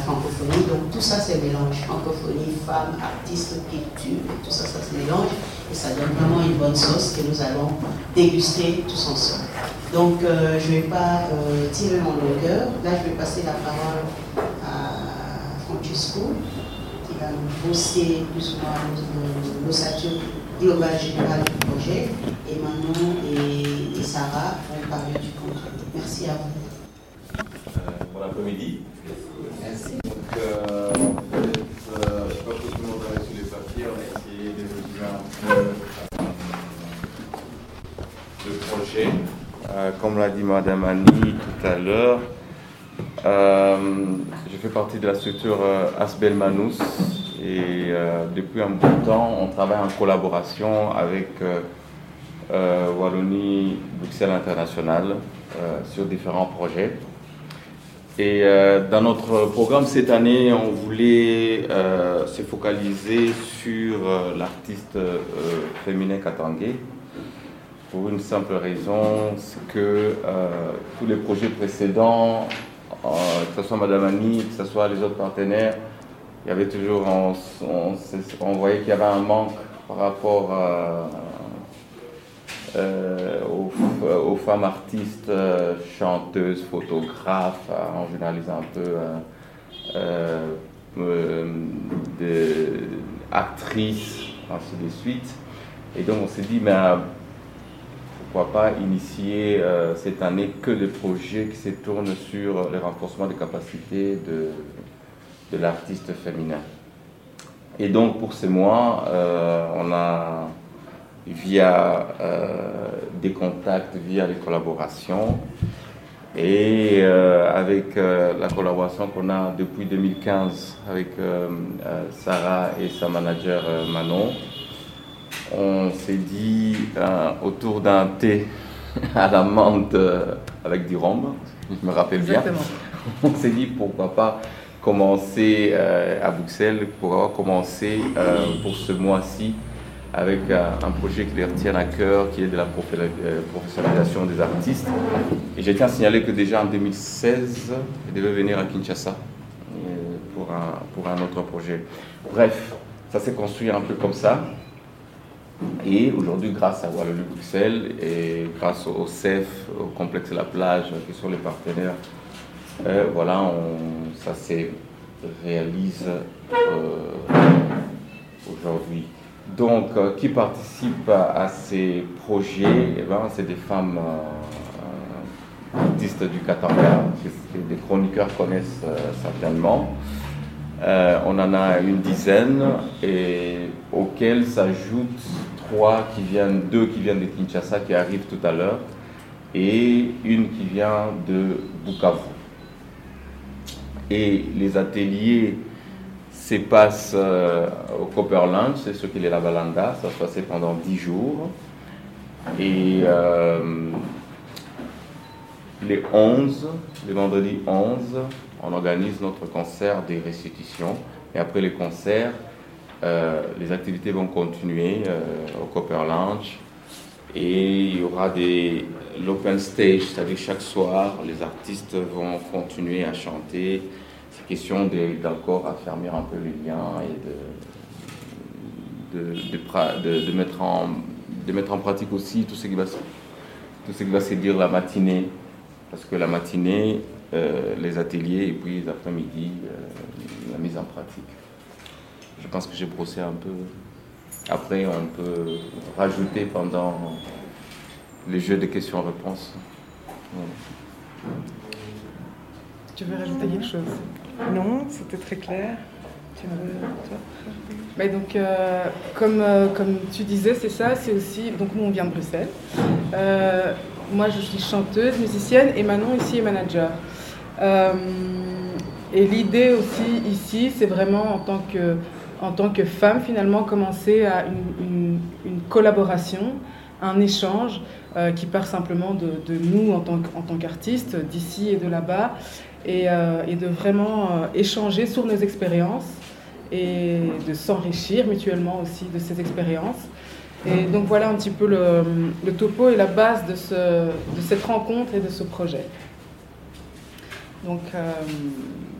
francophonie. Donc tout ça, c'est mélange. Francophonie, femmes, artistes, culture, et tout ça, ça se mélange. Et ça donne vraiment une bonne sauce que nous allons déguster tous ensemble. Donc je ne vais pas tirer mon longueur. Là, je vais passer la parole à Francesco, qui va nous brosser plus ou moins l'ossature globale générale du projet. Et Manon et Sarah vont parler du contenu. Merci à vous. Bon après-midi. Merci. Donc, je crois que tout le monde a reçu les papiers. On a essayé de résumer un peu le projet. Comme l'a dit Madame Annie tout à l'heure, je fais partie de la structure Asbel Manous et depuis un bout de temps, on travaille en collaboration avec Wallonie Bruxelles International sur différents projets. Et dans notre programme cette année, on voulait se focaliser sur l'artiste féminin katangais pour une simple raison, c'est que tous les projets précédents, que ce soit Madame Annie, que ce soit les autres partenaires, il y avait toujours, on voyait qu'il y avait un manque par rapport aux femmes artistes, chanteuses, photographes, en généralisant un peu, actrices, ainsi de suite. Et donc on s'est dit, mais pourquoi pas initier cette année que des projets qui se tournent sur le renforcement des capacités de l'artiste féminin. Et donc pour ce mois, on a, via des contacts, via les collaborations, et avec la collaboration qu'on a depuis 2015 avec Sarah et sa manager Manon, on s'est dit autour d'un thé à la menthe avec du rhum, je me rappelle bien. Exactement. On s'est dit pourquoi pas commencer à Bruxelles, pour commencer pour ce mois-ci avec un projet qui les retient à cœur, qui est de la professionnalisation des artistes. Et je tiens à signaler que déjà en 2016, je devais venir à Kinshasa pour un autre projet. Bref, ça s'est construit un peu comme ça. Et aujourd'hui, grâce à Wallonie Bruxelles et grâce au CEF, au complexe La Plage, qui sont les partenaires, voilà, ça se réalise aujourd'hui. Donc, qui participent à ces projets, eh ben, c'est des femmes artistes du Katanga, que des chroniqueurs connaissent certainement. On en a une dizaine, et auxquelles s'ajoutent deux qui viennent de Kinshasa, qui arrivent tout à l'heure, et une qui vient de Bukavu. Et les ateliers se passent au Copper Lunch, c'est ce qu'il est la Balanda, ça se passait pendant 10 jours. Et les vendredis 11, on organise notre concert des restitutions. Et après les concerts, les activités vont continuer au Copper Lunch. Et il y aura l'open stage, c'est-à-dire chaque soir, les artistes vont continuer à chanter. C'est question d'encore affermir un peu les liens et de mettre en pratique aussi tout ce qui va se dire la matinée. Parce que la matinée, les ateliers et puis les après-midi, la mise en pratique. Je pense que j'ai brossé un peu. Après, on peut rajouter pendant les jeux de questions-réponses. Tu veux rajouter quelque chose? Non, c'était très clair. Tu veux, toi? Mais donc, comme tu disais, c'est ça, c'est aussi... Donc, nous, on vient de Bruxelles. Moi, je suis chanteuse, musicienne, et Manon, ici, est manager. Et l'idée aussi, ici, c'est vraiment, en tant que femme, finalement, commencer à une collaboration, un échange qui part simplement de nous, en tant qu'artistes, d'ici et de là-bas, et de vraiment échanger sur nos expériences et de s'enrichir mutuellement aussi de ces expériences. Et donc voilà un petit peu le topo et la base de cette rencontre et de ce projet. Donc